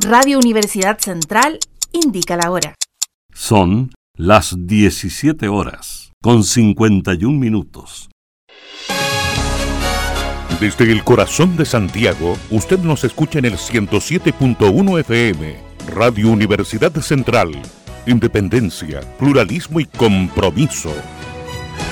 Radio Universidad Central indica la hora. Son las 17 horas, con 51 minutos. Desde el corazón de Santiago, usted nos escucha en el 107.1 FM, Radio Universidad Central. Independencia, pluralismo y compromiso.